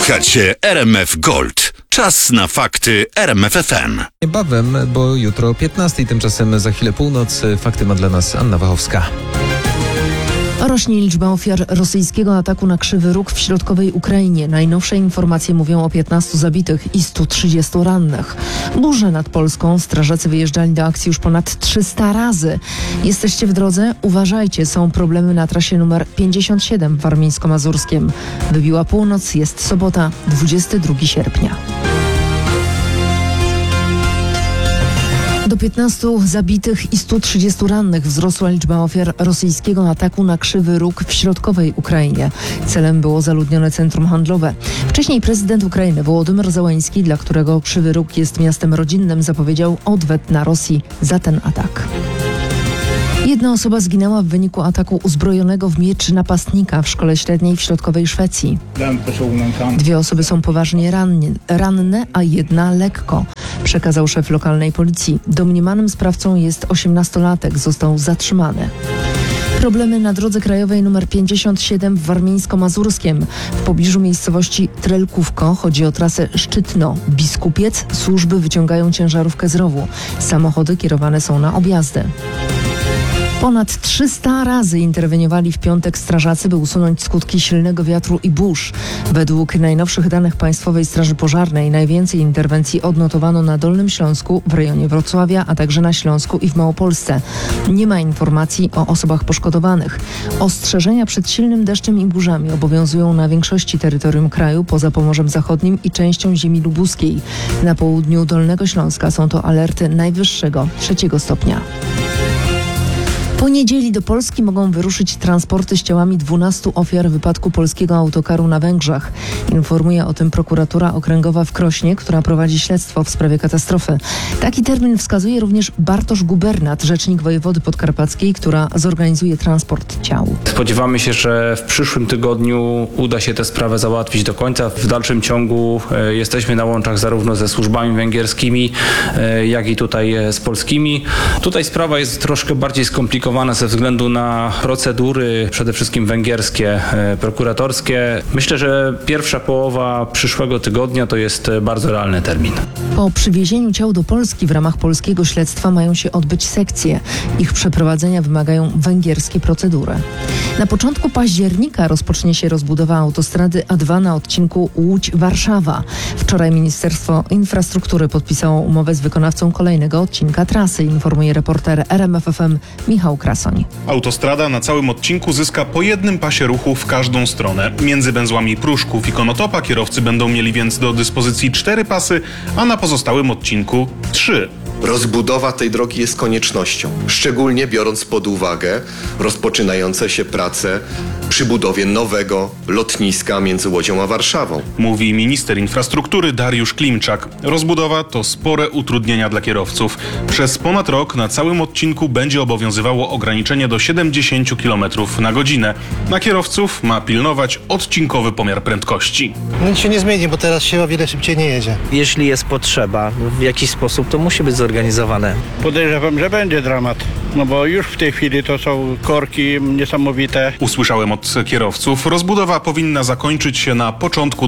Słuchacie RMF Gold. Czas na fakty RMF FM. Niebawem, bo jutro o 15:00, tymczasem za chwilę północ. Fakty ma dla nas Anna Wachowska. Rośnie liczba ofiar rosyjskiego ataku na Krzywy Róg w środkowej Ukrainie. Najnowsze informacje mówią o 15 zabitych i 130 rannych. Burze nad Polską. Strażacy wyjeżdżali do akcji już ponad 300 razy. Jesteście w drodze? Uważajcie, są problemy na trasie numer 57 w Warmińsko-Mazurskiem. Wybiła północ, jest sobota, 22 sierpnia. Do 15 zabitych i 130 rannych wzrosła liczba ofiar rosyjskiego ataku na Krzywy Róg w środkowej Ukrainie. Celem było zaludnione centrum handlowe. Wcześniej prezydent Ukrainy Wołodymyr Zełenski, dla którego Krzywy Róg jest miastem rodzinnym, zapowiedział odwet na Rosji za ten atak. Jedna osoba zginęła w wyniku ataku uzbrojonego w miecz napastnika w szkole średniej w środkowej Szwecji. 2 osoby są poważnie ranne, a jedna lekko, przekazał szef lokalnej policji. Domniemanym sprawcą jest 18-latek, został zatrzymany. Problemy na drodze krajowej nr 57 w Warmińsko-Mazurskiem. W pobliżu miejscowości Trelkówko chodzi o trasę Szczytno-Biskupiec. Służby wyciągają ciężarówkę z rowu. Samochody kierowane są na objazdy. Ponad 300 razy interweniowali w piątek strażacy, by usunąć skutki silnego wiatru i burz. Według najnowszych danych Państwowej Straży Pożarnej najwięcej interwencji odnotowano na Dolnym Śląsku, w rejonie Wrocławia, a także na Śląsku i w Małopolsce. Nie ma informacji o osobach poszkodowanych. Ostrzeżenia przed silnym deszczem i burzami obowiązują na większości terytorium kraju, poza Pomorzem Zachodnim i częścią ziemi lubuskiej. Na południu Dolnego Śląska są to alerty najwyższego 3 stopnia. Po niedzieli do Polski mogą wyruszyć transporty z ciałami 12 ofiar wypadku polskiego autokaru na Węgrzech. Informuje o tym prokuratura okręgowa w Krośnie, która prowadzi śledztwo w sprawie katastrofy. Taki termin wskazuje również Bartosz Gubernat, rzecznik wojewody podkarpackiej, która zorganizuje transport ciał. Spodziewamy się, że w przyszłym tygodniu uda się tę sprawę załatwić do końca. W dalszym ciągu jesteśmy na łączach zarówno ze służbami węgierskimi, jak i tutaj z polskimi. Tutaj sprawa jest troszkę bardziej skomplikowana ze względu na procedury, przede wszystkim węgierskie, prokuratorskie. Myślę, że pierwsza połowa przyszłego tygodnia to jest bardzo realny termin. Po przywiezieniu ciał do Polski w ramach polskiego śledztwa mają się odbyć sekcje. Ich przeprowadzenia wymagają węgierskie procedury. Na początku października rozpocznie się rozbudowa autostrady A2 na odcinku Łódź-Warszawa. Wczoraj Ministerstwo Infrastruktury podpisało umowę z wykonawcą kolejnego odcinka trasy, informuje reporter RMF FM Michał Krasoń. Autostrada na całym odcinku zyska po jednym pasie ruchu w każdą stronę. Między węzłami Pruszków i Konotopa kierowcy będą mieli więc do dyspozycji 4 pasy, a na pozostałym odcinku 3. Rozbudowa tej drogi jest koniecznością, szczególnie biorąc pod uwagę rozpoczynające się prace przy budowie nowego lotniska między Łodzią a Warszawą. Mówi minister infrastruktury Dariusz Klimczak. Rozbudowa to spore utrudnienia dla kierowców. Przez ponad rok na całym odcinku będzie obowiązywało ograniczenie do 70 km na godzinę. Na kierowców ma pilnować odcinkowy pomiar prędkości. Nic się nie zmieni, bo teraz się o wiele szybciej nie jedzie. Jeśli jest potrzeba w jakiś sposób, to musi być zorganizowane. Podejrzewam, że będzie dramat, no bo już w tej chwili to są korki niesamowite. Usłyszałem od kierowców, rozbudowa powinna zakończyć się na początku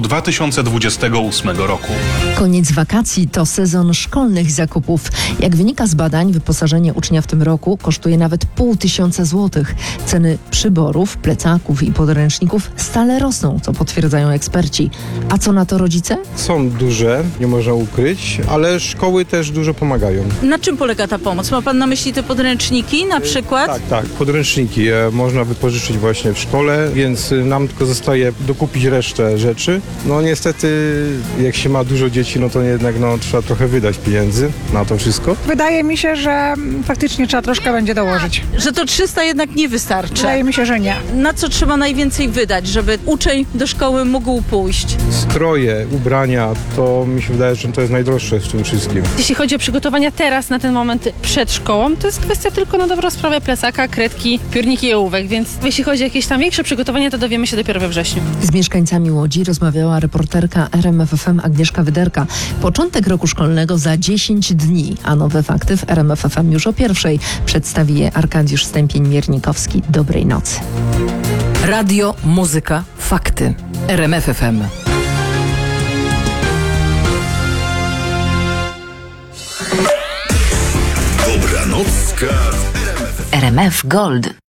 2028 roku. Koniec wakacji to sezon szkolnych zakupów. Jak wynika z badań, wyposażenie ucznia w tym roku kosztuje nawet 500 złotych. Ceny przyborów, plecaków i podręczników stale rosną, co potwierdzają eksperci. A co na to rodzice? Są duże, nie można ukryć, ale szkoły też dużo pomagają. Na czym polega ta pomoc? Ma pan na myśli te podręczniki na przykład? Tak, podręczniki można wypożyczyć właśnie w szkole, więc nam tylko zostaje dokupić resztę rzeczy. No niestety, jak się ma dużo dzieci, no to jednak trzeba trochę wydać pieniędzy na to wszystko. Wydaje mi się, że faktycznie trzeba troszkę będzie dołożyć. Że to 300 jednak nie wystarczy? Wydaje mi się, że nie. Na co trzeba najwięcej wydać, żeby uczeń do szkoły mógł pójść? Stroje, ubrania, to mi się wydaje, że to jest najdroższe w tym wszystkim. Jeśli chodzi o przygotowania teraz, na ten moment przed szkołą, to jest kwestia tylko na dobrą sprawę plecaka, kredki, piórniki i ołówek, więc jeśli chodzi o jakieś tam większe przygotowania, to dowiemy się dopiero we wrześniu. Z mieszkańcami Łodzi rozmawiała reporterka RMF FM Agnieszka Wyderka. Początek roku szkolnego za 10 dni, a nowe fakty w RMF FM już o 1:00 przedstawi je Arkadiusz Stępień-Miernikowski. Dobrej nocy. Radio, muzyka, fakty. RMF FM. Podcast RMF. RMF Gold.